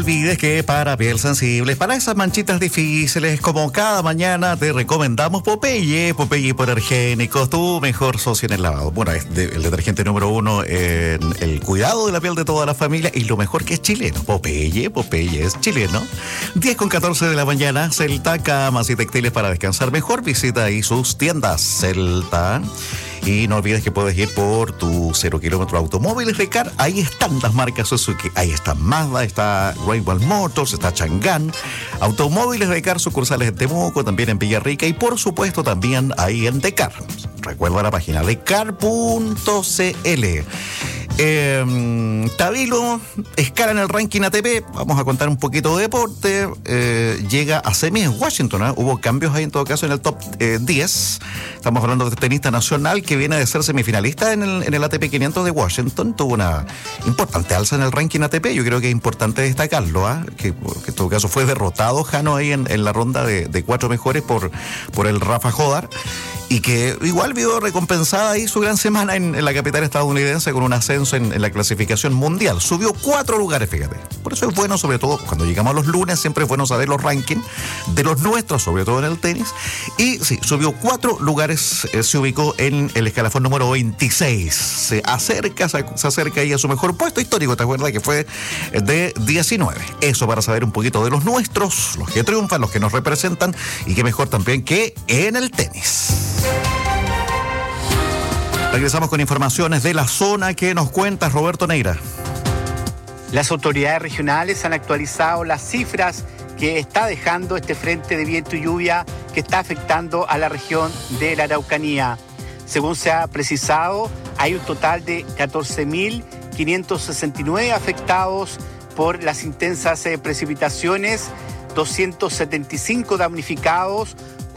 Olvides que para piel sensible, para esas manchitas difíciles, como cada mañana te recomendamos Popeye hipoalergénicos, tu mejor socio en el lavado. Bueno, es el detergente número 1 en el cuidado de la piel de toda la familia y lo mejor que es chileno. Popeye es chileno. 10:14 de la mañana, Celta, camas y textiles para descansar mejor. Visita ahí sus tiendas Celta. Y no olvides que puedes ir por tu 0 kilómetro automóviles de CAR. Ahí están las marcas Suzuki. Ahí está Mazda, está Rainbow Motors, está Chang'an. Automóviles de CAR, sucursales en Temuco, también en Villarrica y por supuesto también ahí en Decar. Recuerda la página de car.cl. Tabilo escala en el ranking ATP. Vamos a contar un poquito de deporte. Llega a semis en Washington, ¿eh? Hubo cambios ahí en todo caso en el top 10. Estamos hablando de tenista nacional que viene de ser semifinalista en el ATP 500 de Washington. Tuvo una importante alza en el ranking ATP. Yo creo que es importante destacarlo, ¿eh? que en todo caso fue derrotado Jano ahí en la ronda de 4 mejores por el Rafa Jodar. Y que igual vio recompensada ahí su gran semana en la capital estadounidense con un ascenso en la clasificación mundial. Subió 4 lugares, fíjate. Por eso es bueno, sobre todo cuando llegamos a los lunes, siempre es bueno saber los rankings de los nuestros, sobre todo en el tenis. Y sí, subió 4 lugares, se ubicó en el escalafón número 26. Se acerca ahí a su mejor puesto histórico, ¿te acuerdas? Que fue de 19. Eso para saber un poquito de los nuestros, los que triunfan, los que nos representan y qué mejor también que en el tenis. Regresamos con informaciones de la zona que nos cuenta Roberto Neira. Las autoridades regionales han actualizado las cifras que está dejando este frente de viento y lluvia que está afectando a la región de la Araucanía. Según se ha precisado, hay un total de 14.569 afectados por las intensas precipitaciones, 275 damnificados,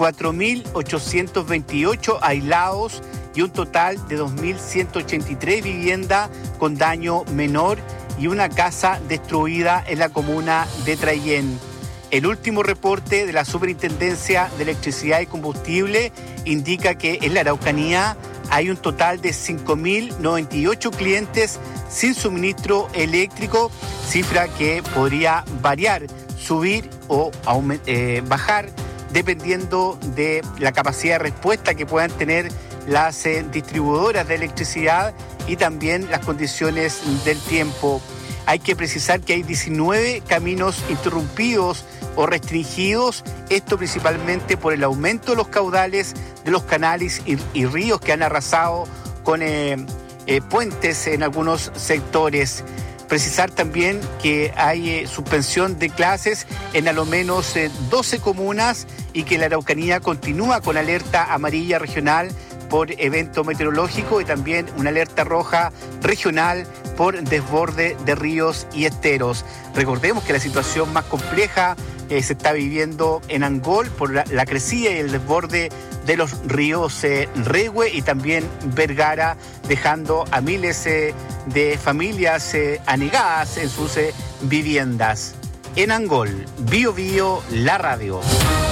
4.828 aislados y un total de 2.183 viviendas con daño menor y una casa destruida en la comuna de Traillén. El último reporte de la Superintendencia de Electricidad y Combustible indica que en la Araucanía hay un total de 5.098 clientes sin suministro eléctrico, cifra que podría variar, subir o bajar dependiendo de la capacidad de respuesta que puedan tener las distribuidoras de electricidad y también las condiciones del tiempo. Hay que precisar que hay 19 caminos interrumpidos o restringidos, esto principalmente por el aumento de los caudales de los canales y ríos que han arrasado con puentes en algunos sectores. Precisar también que hay suspensión de clases en a lo menos 12 comunas y que la Araucanía continúa con alerta amarilla regional por evento meteorológico y también una alerta roja regional por desborde de ríos y esteros. Recordemos que la situación más compleja se está viviendo en Angol por la crecida y el desborde de los ríos Rehue y también Vergara, dejando a miles de familias anegadas en sus viviendas. En Angol, Bio Bio, la radio.